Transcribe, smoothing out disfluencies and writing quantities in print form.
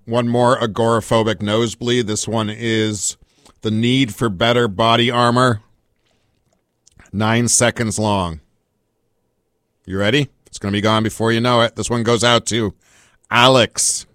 One more agoraphobic nosebleed. This one is the need for better body armor. 9 seconds long. You ready? It's going to be gone before you know it. This one goes out to Alex.